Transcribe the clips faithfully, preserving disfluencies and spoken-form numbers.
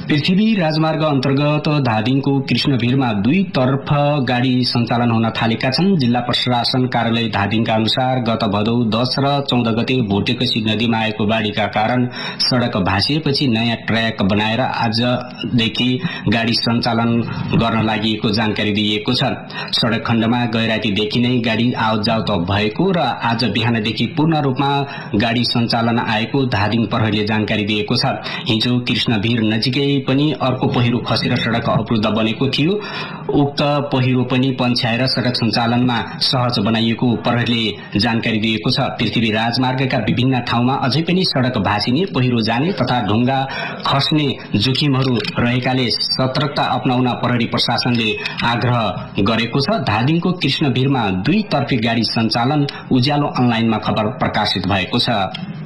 पृथ्वी राजमार्ग अन्तर्गत धादिङको कृष्णभिरमा दुई तर्फ गाड़ी सञ्चालन हुन थालेका छन्। जिल्ला प्रशासन कार्यालय धादिङका अनुसार गत भदौ दस र चौध गते भोटेकोशी नदीमा आएको बाढ़ीका कारण सड़क भाँसिएपछि नयाँ ट्र्याक बनाएर आजदेखि गाड़ी सञ्चालन गर्न लागि जानकारी दिएको छ। सड़क खण्डमा गैरातीदेखि नै गाड़ी आवत जावत भएको र आज बिहानदेखि पूर्ण रूपमा गाड़ी सञ्चालन आएको धादिङ प्रहरीले जानकारी दिएको छ। हिजो कृष्णभिर नजिकै पनि अर्को पहिरो खसेर सड़क अवरुद्ध बनेको थियो। उक्त पहिरो पनि पन्छ्याएर सड़क सञ्चालनमा सहज बनाइएको प्रहरीले जानकारी दिएको छ। पृथ्वी राजमार्गका विभिन्न ठाउँमा अझै पनि सड़क भाँसिने, पहिरो जाने तथा ढुङ्गा खस्ने जोखिमहरू रहेकाले सतर्कता अपनाउन प्रहरी प्रशासनले आग्रह गरेको छ। धादिङको कृष्णभिरमा दुई तर्फी गाड़ी सञ्चालन उज्यालो अनलाइनमा खबर प्रकाशित भएको छ।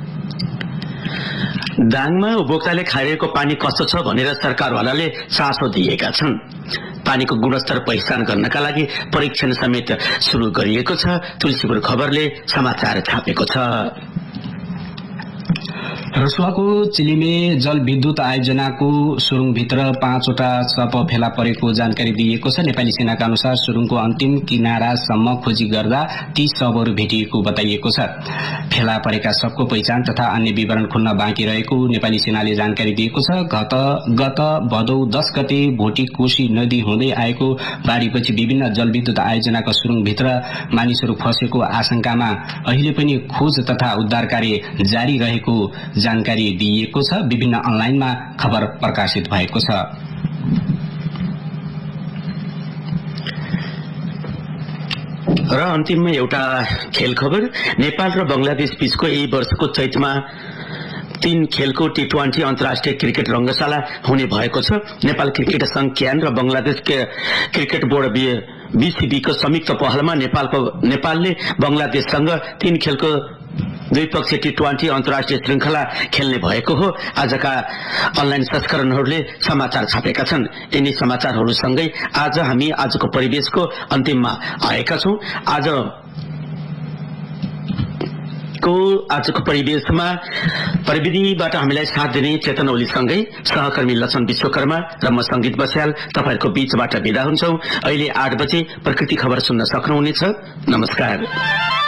दाङमा उपभोक्ताले खाइरहेको पानी कस्तो छ भनेर सरकारवालाले चासो दिएका छन्। पानीको गुणस्तर पहिचान गर्नका लागि परीक्षण समेत शुरू गरिएको छ। तुलसीपुर खबरले समाचार छापेको छ। रसुवाको चिलिमे जल विद्युत आयोजनाको सुरुङभित्र पाँचवटा शव फेला परेको जानकारी दिएको छ। नेपाली सेनाका अनुसार सुरुङको अन्तिम किनारासम्म खोजी गर्दा ती शवहरू भेटिएको बताइएको छ। फेला परेका शवको पहिचान तथा अन्य विवरण खुल्न बाँकी रहेको नेपाली सेनाले जानकारी दिएको छ। गत गत भदौ दस गते भोटी कोशी नदी हुँदै आएको बाढीपछि विभिन्न जलविद्युत आयोजनाको सुरुङभित्र मानिसहरू फसेको आशंकामा अहिले पनि खोज तथा उद्धार कार्य जारी रहेको जानकारी दिइएको छ। विभिन्न अनलाइनमा खबर प्रकाशित भएको छ। र अन्तिममा एउटा खेल खबर। नेपाल र बंगलादेश बीचको यही वर्षको चैतमा तीन खेलको टी ट्वेन्टी अन्तर्राष्ट्रिय क्रिकेट रंगशाला हुने भएको छ। नेपाल क्रिकेट संघ क्यान र बंगलादेश क्रिकेट बोर्ड बीसीबीको संयुक्त पहलमा नेपालको नेपालले बंगलादेशसँग तीन खेलको द्विपक्षीय टी ट्वेन्टी अन्तर्राष्ट्रिय श्रृंखला खेल्ने भएको हो। आजका अनलाइन संस्करणहरूले समाचार छापेका छन्। यिनी समाचारहरूसँगै आज हामी आजको परिवेशको अन्तिममा आएका छौं। आज को आजको परिवेशमा प्रविधिबाट हामीलाई साथ दिने चेतन ओलीसँगै सहकर्मी लक्षण विश्वकर्मा र म संगीत बस्याल तपाईहरुको बीचबाट बिदा हुन्छौं। अहिले आठ बजे प्रकृति खबर सुन्न सक्नुहुनेछ। नमस्कार।